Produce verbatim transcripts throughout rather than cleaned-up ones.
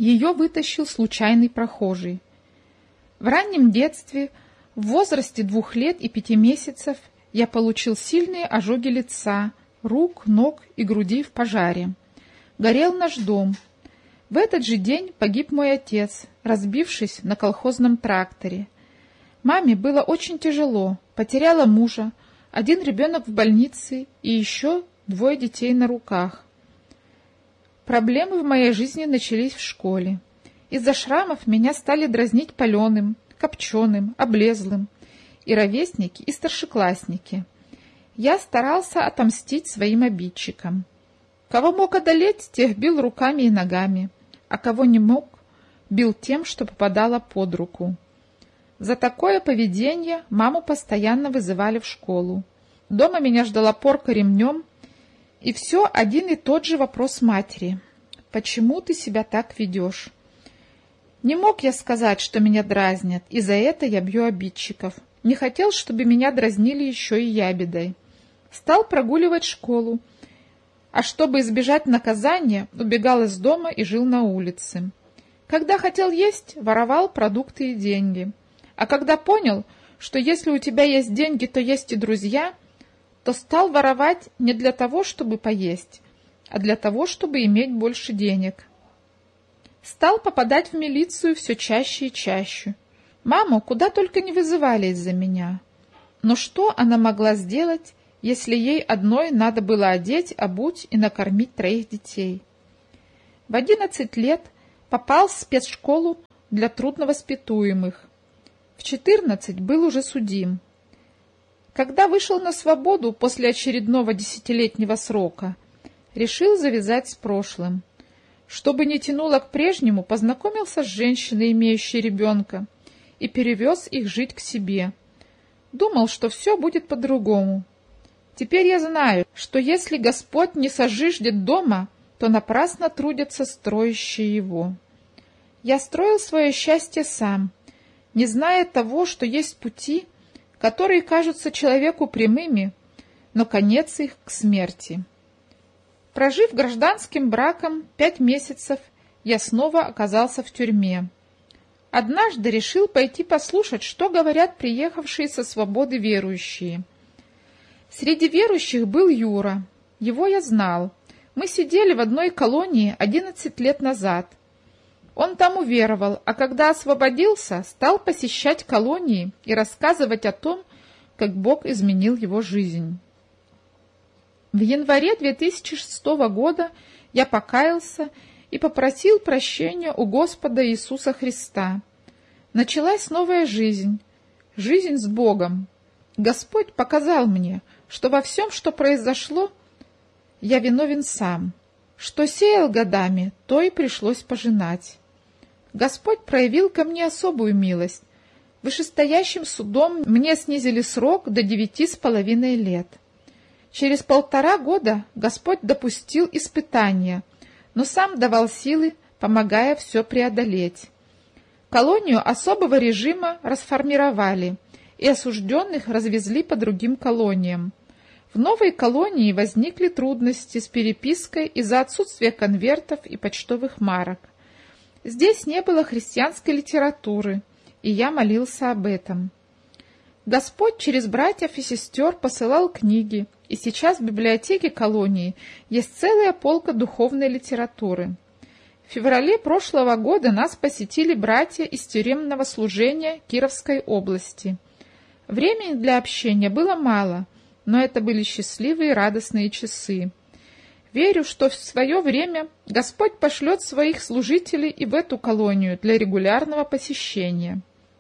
Ее вытащил случайный прохожий. В раннем детстве, в возрасте двух лет и пяти месяцев, я получил сильные ожоги лица, рук, ног и груди в пожаре. Горел наш дом. В этот же день погиб мой отец, разбившись на колхозном тракторе. Маме было очень тяжело, потеряла мужа, один ребенок в больнице и еще двое детей на руках. Проблемы в моей жизни начались в школе. Из-за шрамов меня стали дразнить паленым, копченым, облезлым, и ровесники, и старшеклассники. Я старался отомстить своим обидчикам. Кого мог одолеть, тех бил руками и ногами, а кого не мог, бил тем, что попадало под руку. За такое поведение маму постоянно вызывали в школу. Дома меня ждала порка ремнем, и все один и тот же вопрос матери. «Почему ты себя так ведешь?» Не мог я сказать, что меня дразнят, и за это я бью обидчиков. Не хотел, чтобы меня дразнили еще и ябедой. Стал прогуливать школу, а чтобы избежать наказания, убегал из дома и жил на улице. Когда хотел есть, воровал продукты и деньги. А когда понял, что если у тебя есть деньги, то есть и друзья, то стал воровать не для того, чтобы поесть, а для того, чтобы иметь больше денег. Стал попадать в милицию все чаще и чаще. Маму куда только не вызывали из-за меня. Но что она могла сделать, если ей одной надо было одеть, обуть и накормить троих детей? В одиннадцать лет попал в спецшколу для трудновоспитуемых. В четырнадцать был уже судим. Когда вышел на свободу после очередного десятилетнего срока, решил завязать с прошлым. Чтобы не тянуло к прежнему, познакомился с женщиной, имеющей ребенка, и перевез их жить к себе. Думал, что все будет по-другому. Теперь я знаю, что если Господь не сожиждет дома, то напрасно трудятся строящие его. Я строил свое счастье сам, не зная того, что есть пути, которые кажутся человеку прямыми, но конец их к смерти. Прожив гражданским браком пять месяцев, я снова оказался в тюрьме. Однажды решил пойти послушать, что говорят приехавшие со свободы верующие. Среди верующих был Юра. Его я знал. Мы сидели в одной колонии одиннадцать лет назад. Он там уверовал, а когда освободился, стал посещать колонии и рассказывать о том, как Бог изменил его жизнь. В январе две тысячи шестого года я покаялся и попросил прощения у Господа Иисуса Христа. Началась новая жизнь, жизнь с Богом. Господь показал мне, что во всем, что произошло, я виновен сам. Что сеял годами, то и пришлось пожинать. Господь проявил ко мне особую милость. Вышестоящим судом мне снизили срок до девяти с половиной лет. Через полтора года Господь допустил испытания, но сам давал силы, помогая все преодолеть. Колонию особого режима расформировали, и осужденных развезли по другим колониям. В новой колонии возникли трудности с перепиской из-за отсутствия конвертов и почтовых марок. Здесь не было христианской литературы, и я молился об этом. Господь через братьев и сестер посылал книги, и сейчас в библиотеке колонии есть целая полка духовной литературы. В феврале прошлого года нас посетили братья из тюремного служения Кировской области. Времени для общения было мало, но это были счастливые и радостные часы. Верю, что в свое время Господь пошлет своих служителей и в эту колонию для регулярного посещения.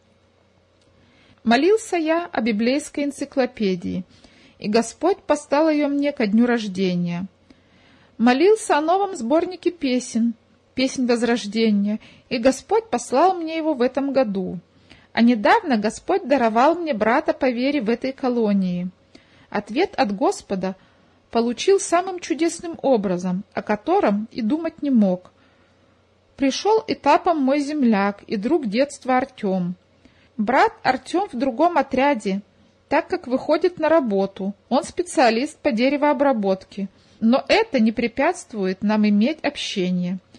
Молился я о библейской энциклопедии, и Господь послал ее мне ко дню рождения. Молился о новом сборнике песен, песнь Возрождения, и Господь послал мне его в этом году. А недавно Господь даровал мне брата по вере в этой колонии. Ответ от Господа получил самым чудесным образом, о котором и думать не мог. Пришел этапом мой земляк и друг детства Артем. Брат Артем в другом отряде, так как выходит на работу. Он специалист по деревообработке, но это не препятствует нам иметь общение.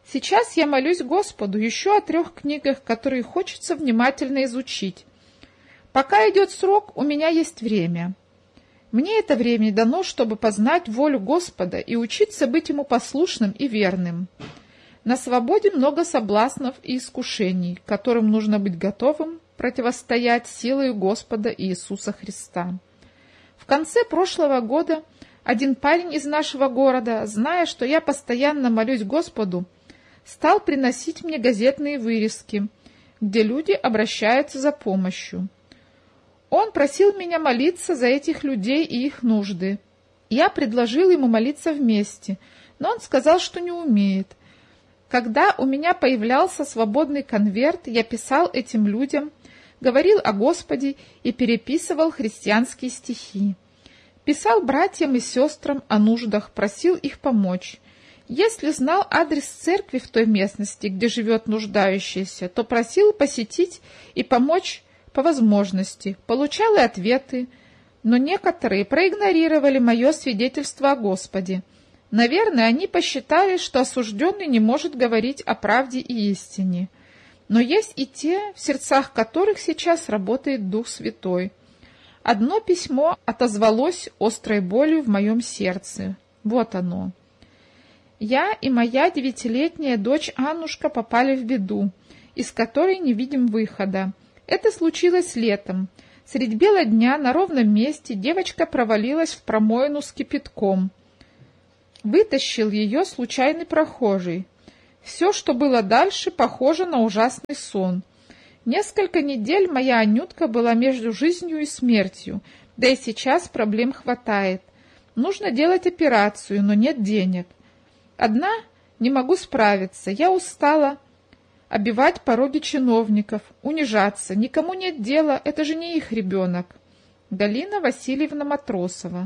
Сейчас я молюсь Господу еще о трех книгах, которые хочется внимательно изучить. Пока идет срок, у меня есть время. Мне это время дано, чтобы познать волю Господа и учиться быть Ему послушным и верным. На свободе много соблазнов и искушений, которым нужно быть готовым противостоять силой Господа Иисуса Христа. В конце прошлого года один парень из нашего города, зная, что я постоянно молюсь Господу, стал приносить мне газетные вырезки, где люди обращаются за помощью. Он просил меня молиться за этих людей и их нужды. Я предложил ему молиться вместе, но он сказал, что не умеет. Когда у меня появлялся свободный конверт, я писал этим людям, говорил о Господе и переписывал христианские стихи. Писал братьям и сестрам о нуждах, просил их помочь. Если знал адрес церкви в той местности, где живет нуждающийся, то просил посетить и помочь по возможности. Получал и ответы, но некоторые проигнорировали мое свидетельство о Господе. Наверное, они посчитали, что осужденный не может говорить о правде и истине. Но есть и те, в сердцах которых сейчас работает Дух Святой. Одно письмо отозвалось острой болью в моем сердце. Вот оно. Я и моя девятилетняя дочь Аннушка попали в беду, из которой не видим выхода. Это случилось летом. Средь бела дня на ровном месте девочка провалилась в промоину с кипятком. Вытащил ее случайный прохожий. Все, что было дальше, похоже на ужасный сон. Несколько недель моя Анютка была между жизнью и смертью, да и сейчас проблем хватает. Нужно делать операцию, но нет денег. Одна не могу справиться, я устала обивать пороги чиновников, унижаться. Никому нет дела, это же не их ребенок. Галина Васильевна Матросова.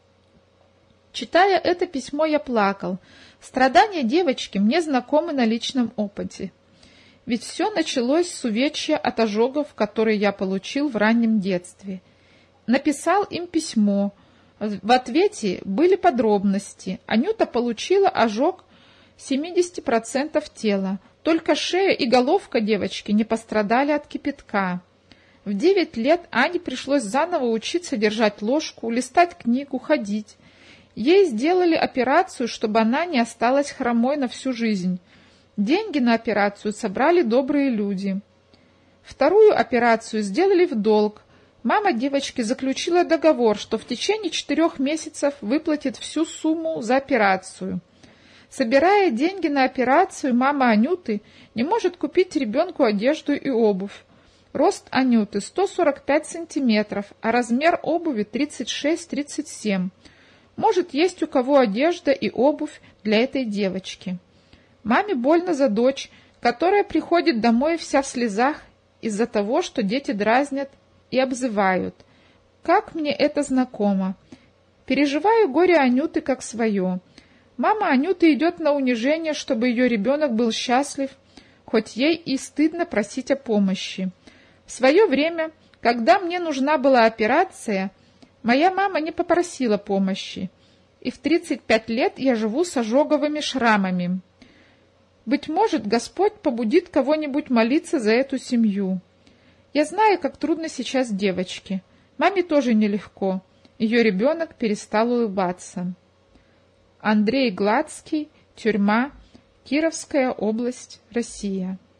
Читая это письмо, я плакал. Страдания девочки мне знакомы на личном опыте. Ведь все началось с увечья от ожогов, которые я получил в раннем детстве. Написал им письмо. В ответе были подробности. Анюта получила ожог семьдесят процентов тела. Только шея и головка девочки не пострадали от кипятка. В девять лет Ане пришлось заново учиться держать ложку, листать книгу, ходить. Ей сделали операцию, чтобы она не осталась хромой на всю жизнь. Деньги на операцию собрали добрые люди. Вторую операцию сделали в долг. Мама девочки заключила договор, что в течение четырех месяцев выплатит всю сумму за операцию. Собирая деньги на операцию, мама Анюты не может купить ребенку одежду и обувь. Рост Анюты сто сорок пять сантиметров, а размер обуви тридцать шесть — тридцать семь. Может, есть у кого одежда и обувь для этой девочки. Маме больно за дочь, которая приходит домой вся в слезах из-за того, что дети дразнят и обзывают. Как мне это знакомо. Переживаю горе Анюты как свое. Мама Анюты идет на унижение, чтобы ее ребенок был счастлив, хоть ей и стыдно просить о помощи. В свое время, когда мне нужна была операция, моя мама не попросила помощи, и в тридцать пять лет я живу с ожоговыми шрамами. Быть может, Господь побудит кого-нибудь молиться за эту семью. Я знаю, как трудно сейчас девочке. Маме тоже нелегко. Ее ребенок перестал улыбаться. Андрей Гладский, тюрьма, Кировская область, Россия.